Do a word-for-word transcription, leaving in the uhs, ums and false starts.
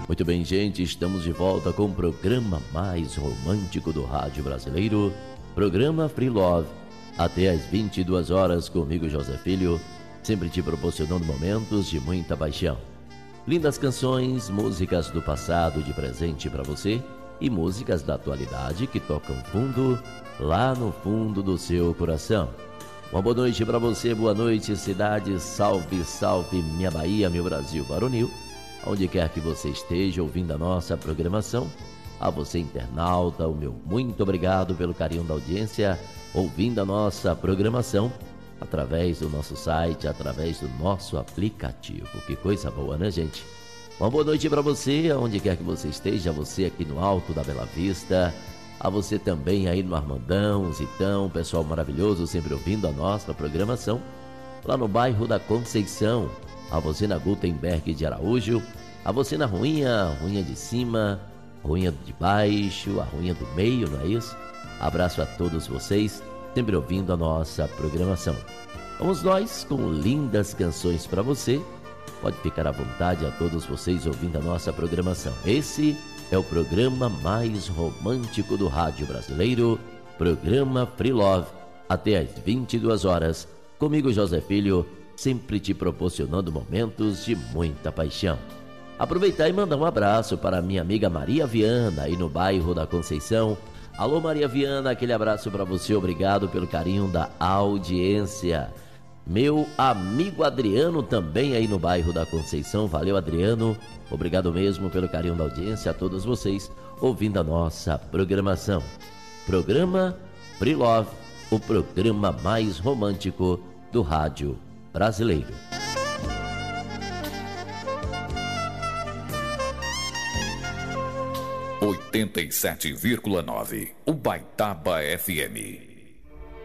Muito bem, gente, estamos de volta com o programa mais romântico do rádio brasileiro, programa Free Love, até às vinte e duas horas comigo, José Filho, sempre te proporcionando momentos de muita paixão. Lindas canções, músicas do passado de presente para você e músicas da atualidade que tocam fundo, lá no fundo do seu coração. Uma boa noite para você, boa noite cidade, salve, salve minha Bahia, meu Brasil varonil. Onde quer que você esteja ouvindo a nossa programação, a você internauta, o meu muito obrigado pelo carinho da audiência, ouvindo a nossa programação através do nosso site, através do nosso aplicativo. Que coisa boa, né, gente? Uma boa noite para você, onde quer que você esteja, você aqui no Alto da Bela Vista, a você também aí no Armandão, Zitão, pessoal maravilhoso, sempre ouvindo a nossa programação, lá no bairro da Conceição, a você na Gutenberg de Araújo, a você na Ruinha, Ruinha de cima, Ruinha de baixo, a Ruinha do meio, não é isso? Abraço a todos vocês, sempre ouvindo a nossa programação. Vamos nós com lindas canções para você. Pode ficar à vontade a todos vocês ouvindo a nossa programação. Esse é o programa mais romântico do rádio brasileiro, programa Free Love, até às vinte e duas horas, comigo José Filho, sempre te proporcionando momentos de muita paixão. Aproveitar e mandar um abraço para minha amiga Maria Viana, aí no bairro da Conceição. Alô Maria Viana, aquele abraço para você, obrigado pelo carinho da audiência. Meu amigo Adriano também aí no bairro da Conceição, valeu Adriano, obrigado mesmo pelo carinho da audiência, a todos vocês ouvindo a nossa programação. Programa Free Love, o programa mais romântico do rádio brasileiro. oitenta e sete vírgula nove Ubaitaba F M.